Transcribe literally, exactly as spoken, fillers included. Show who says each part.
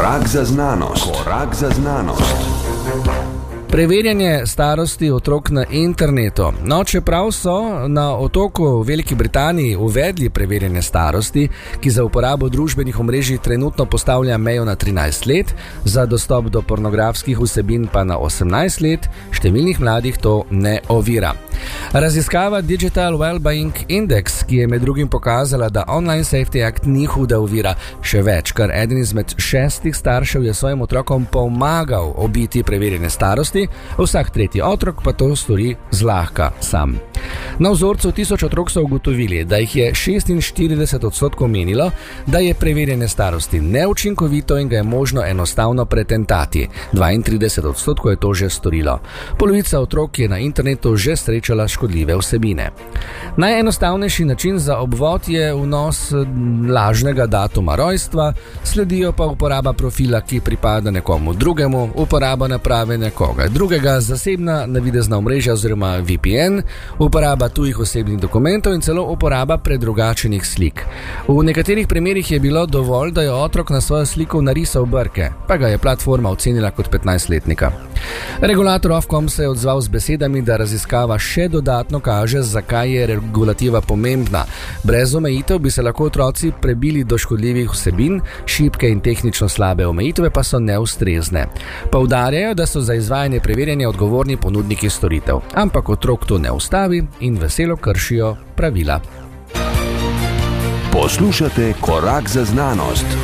Speaker 1: Korak za znanost. Korak za znanost.
Speaker 2: Preverjanje starosti otrok na internetu. No, čeprav so na otoku v Veliki Britaniji uvedli preverjanje starosti, ki za uporabo družbenih omrežij trenutno postavlja mejo na trinajst let, za dostop do pornografskih vsebin pa na osemnajst let, številnih mladih to ne ovira. Raziskava Digital Wellbeing Index, ki je med drugim pokazala, da Online Safety Act ni huda ovira, še več, kar eden izmed šestih staršev je svojim otrokom pomagal obiti preverjanje starosti, vsak tretji otrok pa to stori zlahka sam. Na vzorcu tisoč otrok so ugotovili, da jih je šestinštirideset odstotkov menilo, da je preverjanje starosti neučinkovito in ga je možno enostavno pretentati. dvaintrideset odstotkov je to že storilo. Polovica otrok je na internetu že srečala škodljive vsebine. Najenostavnejši način za obvod je vnos lažnega datuma rojstva, sledijo pa uporaba profila, ki pripada nekomu drugemu, uporaba naprave nekoga drugega, zasebna navidezna omrežja oziroma V P N, uporaba tujih osebnih dokumentov in celo uporaba predrugačenih slik. V nekaterih primerih je bilo dovolj, da je otrok na svojo sliko narisal brke, pa ga je platforma ocenila kot petnajstletnika. Regulator Ofcom se je odzval z besedami, da raziskava še dodatno kaže, zakaj je regulativa pomembna. Brez omejitev bi se lahko otroci prebili do škodljivih vsebin, šibke in tehnično slabe omejitve pa so neustrezne. Poudarjajo, da so za izvajanje preverjanja odgovorni ponudniki storitev, ampak otrok to ne ustavi in veselo kršijo pravila.
Speaker 1: Poslušate Korak za znanost.